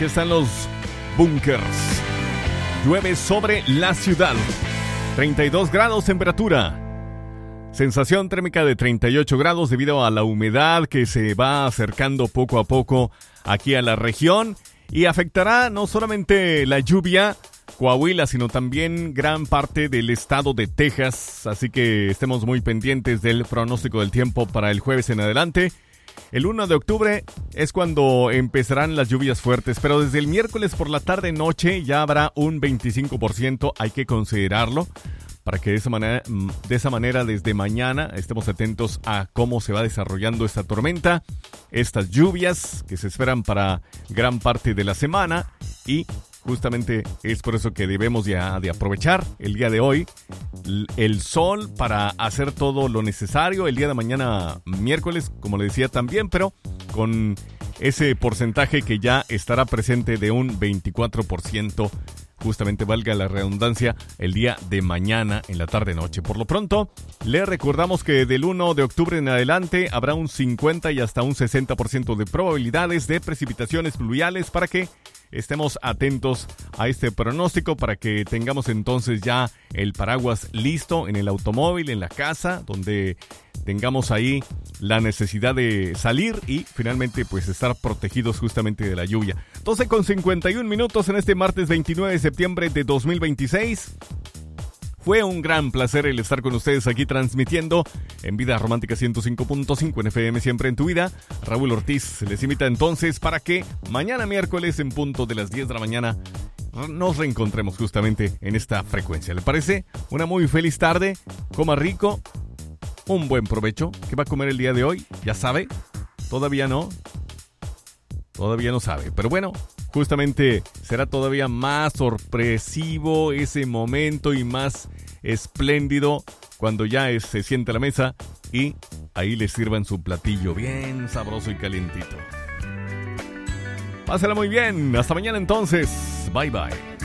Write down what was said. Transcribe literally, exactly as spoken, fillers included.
Aquí están los Bunkers. Llueve sobre la ciudad. treinta y dos grados temperatura. Sensación térmica de treinta y ocho grados debido a la humedad que se va acercando poco a poco aquí a la región y afectará no solamente la lluvia Coahuila, sino también gran parte del estado de Texas, así que estemos muy pendientes del pronóstico del tiempo para el jueves en adelante. El uno de octubre es cuando empezarán las lluvias fuertes, pero desde el miércoles por la tarde-noche ya habrá un veinticinco por ciento, hay que considerarlo, para que de esa manera, de esa manera desde mañana estemos atentos a cómo se va desarrollando esta tormenta, estas lluvias que se esperan para gran parte de la semana y justamente es por eso que debemos ya de aprovechar el día de hoy, el sol para hacer todo lo necesario. El día de mañana, miércoles, como le decía también, pero con ese porcentaje que ya estará presente de un veinticuatro por ciento, justamente valga la redundancia, el día de mañana en la tarde-noche. Por lo pronto, le recordamos que del uno de octubre en adelante habrá un cincuenta y hasta un sesenta por ciento de probabilidades de precipitaciones pluviales para que estemos atentos a este pronóstico, para que tengamos entonces ya el paraguas listo en el automóvil, en la casa, donde tengamos ahí la necesidad de salir y finalmente pues estar protegidos justamente de la lluvia. doce con cincuenta y un minutos en este martes veintinueve de septiembre de dos mil veintiséis. Fue un gran placer el estar con ustedes aquí transmitiendo en Vida Romántica ciento cinco punto cinco en F M, siempre en tu vida. Raúl Ortiz les invita entonces para que mañana miércoles en punto de las diez de la mañana nos reencontremos justamente en esta frecuencia. ¿Le parece? Una muy feliz tarde, coma rico, un buen provecho. ¿Qué va a comer el día de hoy? ¿Ya sabe? ¿Todavía no? Todavía no sabe, pero bueno, justamente será todavía más sorpresivo ese momento y más espléndido cuando ya es, se siente a la mesa y ahí le sirvan su platillo bien sabroso y calientito. Pásala muy bien, hasta mañana entonces, bye bye.